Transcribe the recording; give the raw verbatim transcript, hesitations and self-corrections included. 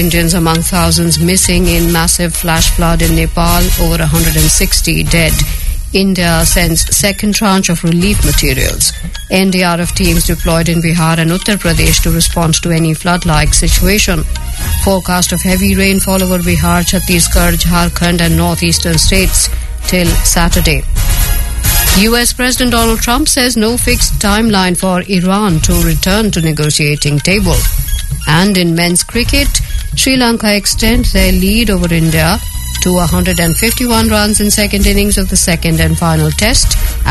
Indians among thousands missing in massive flash flood in Nepal, over one hundred sixty dead. India sends second tranche of relief materials. N D R F teams deployed in Bihar and Uttar Pradesh to respond to any flood-like situation. Forecast of heavy rainfall over Bihar, Chhattisgarh, Jharkhand and northeastern states till Saturday. U S President Donald Trump says no fixed timeline for Iran to return to negotiating table. And in men's cricket, Sri Lanka extends their lead over India to one hundred fifty-one runs in second innings of the second and final test.